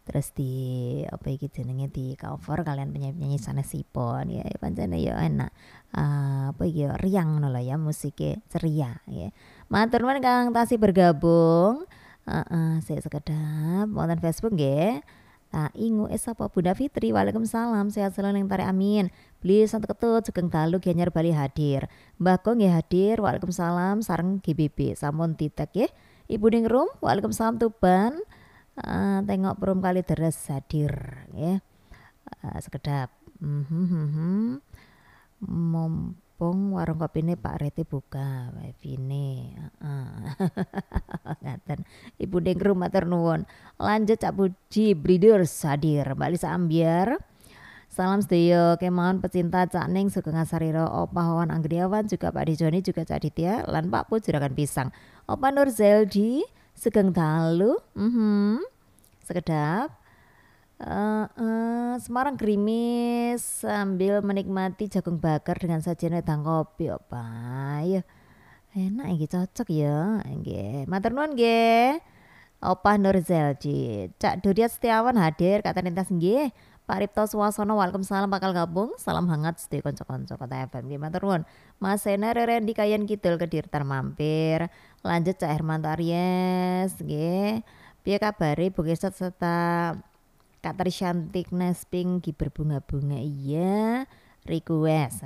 terus di apa iki jenenge di cover kalian penyanyi-penyanyi sanesipun ya pancen ya enak. Apa iki ya riang ngono lho ya musike ceria ya. Matur nuwun Kang tasih bergabung. Heeh, sik sekedap wonten Facebook nggih. Ingu sapa Bunda Fitri, waalaikumsalam, sehat selalu ning tarik amin. Beli santet ketut sugeng dalu Gianyar Bali hadir. Mbah Ko nggih hadir, waalaikumsalam sareng GBB. Sampun ditek nggih. Ibu Ningrum, waalaikumsalam Tuban. Tengok perum kali deres hadir ya. Sekedap. Mumpung warung kopine Pak Rete buka wifi-ne. Ngaten. Ibu Ningrum matur nuwun. Lanjut Cak Puji Breeders hadir. Mbak Lisa Ambiar. Salam sedaya kemawon pecinta Cak Ning Sugeng Asariro, Opa Wawan Anggriawan, juga Pak Dijoni, juga Cak Ditya lan Pak Pu Juragan Pisang. Opa Nur Zeldi Sugeng dalu. Sekedap. Semarang gerimis sambil menikmati jagung bakar dengan sajian wedang kopi. Opa ya enak iki cocok ya nggih. Matur nuwun nggih. Opa Nur Zeldi. Cak Duriat Setiawan hadir kata nintas nggih. Pak Ripto Suwasono, waalaikumsalam bakal gabung. Salam hangat sedaya kanca-kanca Kota FM. Nggih matur nuwun. Mas Sena Rerendi Kayan Kidul Kedirtar mampir. Lanjut Cak Hermanto Aries nggih. Piye kabare Bu Kesot serta Kak Trisyantik Nesping ki berbunga-bunga iya request.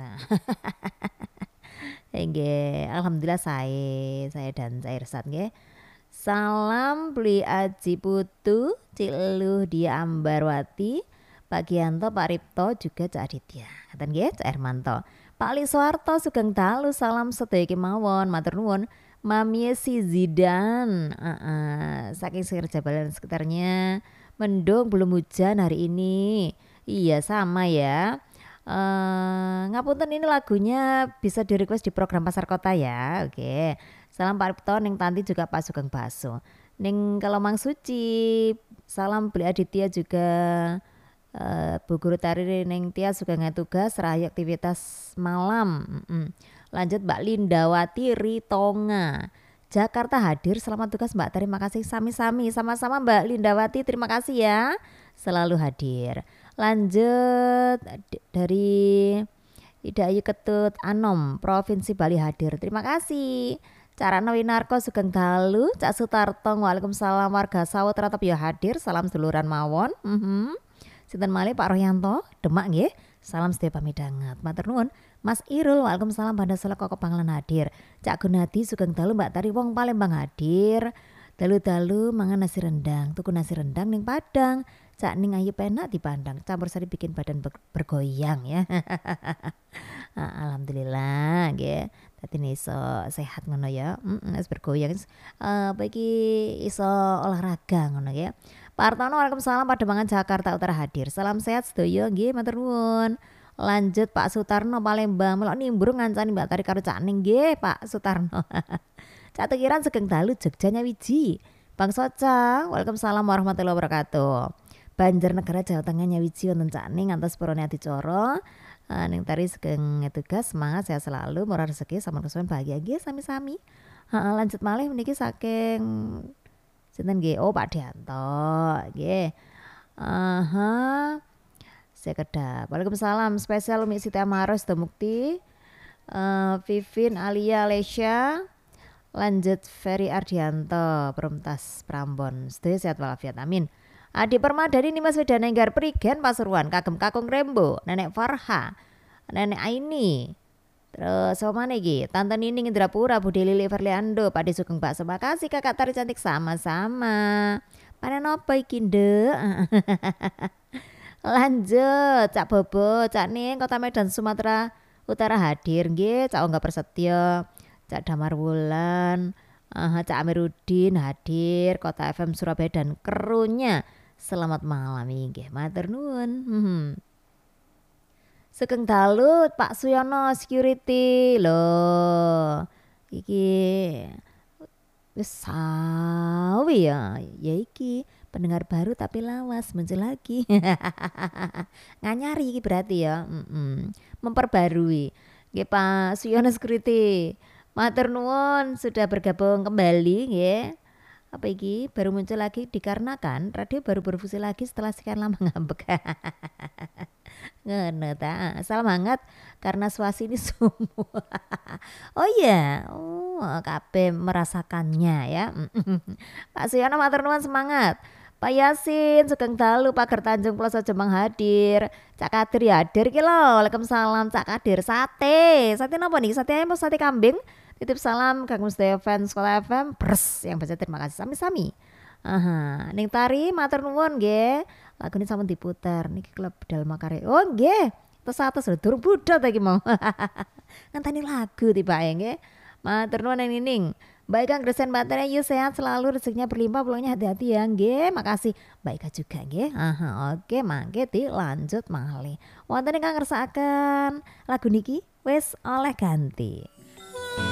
Nggih, alhamdulillah saya dan Cak Irsat nggih. Salam beli Aji Putu, Ciluh dia Ambarwati, Pak Gianto, Pak Ripto, juga Cak Aditya. Ngaten nggih, Cak Hermanto. Pak Ali Soeharto sugeng dalu, salam sedaya kemawon, matur nuwun. Mami si Zidan, saking Sekerjabalan sekitarnya. Mendung belum hujan hari ini. Iya sama ya. Ngapunten ini lagunya bisa di request di program Pasar Kota ya. Oke. Salam Pak Ripto, Ning Tanti juga Pak Sugeng Baso. Ning kalau Mang Suci, salam beli Aditya juga. Bu Guru Tari Ning Tia Sugeng tugas rahayu aktivitas malam. Lanjut Mbak Lindawati Ritonga. Jakarta hadir, selamat tugas Mbak, terima kasih sami-sami, sama-sama Mbak Lindawati, terima kasih ya, selalu hadir. Lanjut dari Ida Ayu Ketut Anom, Provinsi Bali hadir, terima kasih. Carana Winarko Sugeng dalu, Cak Sutartong, waalaikumsalam warga Sawut Ratap ya hadir, salam seduluran mawon. Sinten malih Pak Royanto, Demak nggih. Salam sedaya pamidanget. Matur nuwun. Mas Irul, waalaikumsalam Banda Selek Koko Panglan hadir. Cak Gunadi Sugeng dalu Mbak Tari Wong Palembang hadir. Dalu-dalu mangan nasi rendang, tuku nasi rendang ning Padang. Cak Ning ayu penak dipandang, campur sari bikin badan bergoyang ya. Alhamdulillah nggih. Dadi iso sehat ngono ya. Wis bergoyang. Apa iki iso olahraga ngono ya. Pak Artono, waalaikumsalam Pademangan Jakarta Utara hadir. Salam sehat sedaya nggih, matur nuwun. Lanjut Pak Sutarno Palembang, melok nimbrung ngancani Mbak Tari karo Cak Ning nggih, Pak Sutarno. Cak Tekiran Sugeng dalu Jogja Nyawiji. Bang Soca, waalaikumsalam warahmatullahi wabarakatuh. Banjarnegara Jawa Tengah Nyawiji wonten Cak Ning ngantos purone adicara. Ning Tari Sugeng tugas, semangat sehat selalu, murah rezeki sampun kesuwen bahagia nggih sami-sami. Lanjut malih meniki saking sinten nggih? Oh Pak Dianto nggih. Sekedap. Waalaikumsalam spesial Umi Siti Amaros Demukti. Vivin Alia Lesya. Lanjut Ferry Ardianto Perumtas Prambon. Sedaya sehat walafiat amin. Adi Permadani Nimas Wedanenggar Prigen Pasuruan kagem Kakung Rembo, Nenek Farha, Nenek Aini. Terus sama nih Tante Nining Indrapura, Budi Lili Verliando, Pak Sugeng Bakso, makasih Kakak Tari cantik sama-sama. Panen apa iki ndek? Lanjut Cak Bobo, Cak Ning Kota Medan Sumatera Utara hadir nggih, Cak Ongga Prasetyo, Cak Damar Wulan, Cak Amiruddin hadir, Kota FM Surabaya dan krunya. Selamat malam nggih, matur nuwun. Sugeng dalu Pak Suyono security loh. Iki wis sawi ya iki pendengar baru tapi lawas muncul lagi. Nganyari iki berarti ya. Memperbarui. Nggih Pak Suyono security. Matur nuwun sudah bergabung kembali nggih. Apa iki baru muncul lagi dikarenakan radio baru berfungsi lagi setelah sekian lama ngambek. Ngono ta. Salam hangat karena suasini semua. Oh iya, oh kabeh merasakannya ya. Pak Suyono matur nuwun semangat. Pak Yasin Sugeng Dalu Pager Tanjung Ploso Jombang hadir. Cak Kadir ya hadir ki lho. Waalaikumsalam Cak Kadir. Sate. Sate napa nih? Sate ayam apa sate kambing? Titip salam kanggo sedaya fans Sekolah FM. Pers yang baca terima kasih sami-sami. Aha, ning tari matur nuwun nggih. Lagu ini sampun diputer niki klub Bedal Makare. Oh nggih. Terus lho durung budal ta iki mau. Ngenteni lagu tiba nggih. Matur nuwun Nining. Baik Kang Gresen Baternya yuk sehat selalu rezekinya berlimpah pulangnya hati-hati ya nggih. Makasih. Baik juga nggih. Aha, oke mangke dilanjut malih. Wonten ingkang ngersakaken lagu niki wis oleh ganti.